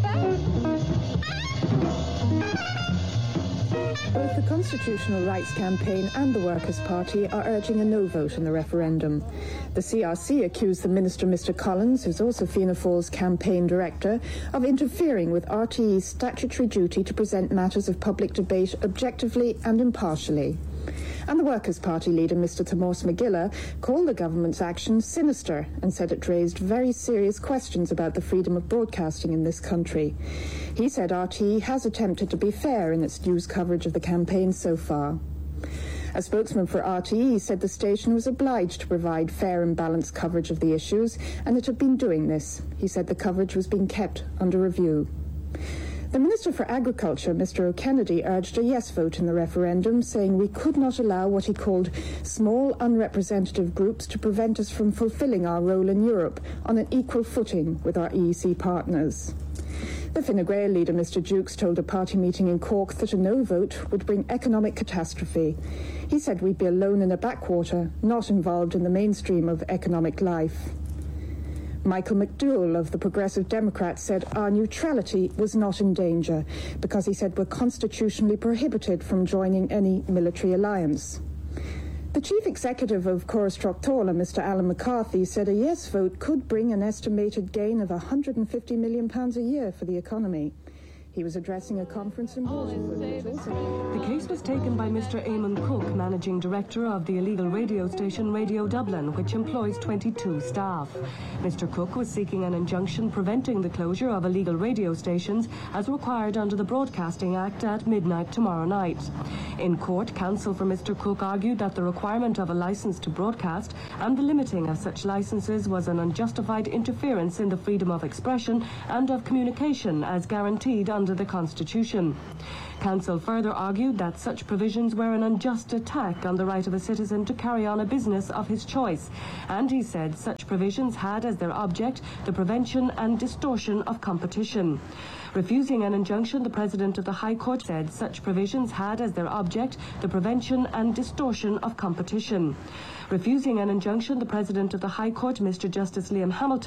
Both the Constitutional Rights Campaign and the Workers' Party are urging a no vote in the referendum. The CRC accused the Minister, Mr Collins, who's also Fianna Fáil's campaign director, of interfering with RTE's statutory duty to present matters of public debate objectively and impartially. And the Workers' Party leader, Mr Tomás Magilla, called the government's action sinister and said it raised very serious questions about the freedom of broadcasting in this country. He said RTE has attempted to be fair in its news coverage of the campaign so far. A spokesman for RTE said the station was obliged to provide fair and balanced coverage of the issues, and it had been doing this. He said the coverage was being kept under review. The Minister for Agriculture, Mr O'Kennedy, urged a yes vote in the referendum, saying we could not allow what he called small, unrepresentative groups to prevent us from fulfilling our role in Europe on an equal footing with our EEC partners. The Fine Gael leader, Mr Dukes, told a party meeting in Cork that a no vote would bring economic catastrophe. He said we'd be alone in a backwater, not involved in the mainstream of economic life. Michael McDowell of the Progressive Democrats said our neutrality was not in danger because he said we're constitutionally prohibited from joining any military alliance. The chief executive of Chorus Troctola, Mr Alan McCarthy, said a yes vote could bring an estimated gain of £150 million a year for the economy. He was addressing a conference in Waterford. The case was taken by Mr Eamon Cook, managing director of the illegal radio station Radio Dublin, which employs 22 staff. Mr Cook was seeking an injunction preventing the closure of illegal radio stations as required under the Broadcasting Act at midnight tomorrow night. In court, counsel for Mr Cook argued that the requirement of a licence to broadcast and the limiting of such licences was an unjustified interference in the freedom of expression and of communication as guaranteed under the Constitution. Counsel further argued that such provisions were an unjust attack on the right of a citizen to carry on a business of his choice, and he said such provisions had as their object the prevention and distortion of competition. Refusing an injunction, the President of the High Court said such provisions had as their object the prevention and distortion of competition. Refusing an injunction, the President of the High Court, Mr Justice Liam Hamilton,